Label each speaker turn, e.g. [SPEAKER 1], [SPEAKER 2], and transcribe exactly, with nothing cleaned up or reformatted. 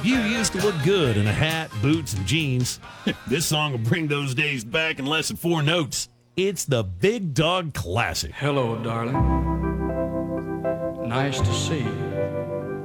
[SPEAKER 1] You used to look good in a hat, boots, and jeans. This song will bring those days back in less than four notes. It's the Big Dog Classic.
[SPEAKER 2] Hello, darling. Nice to see you.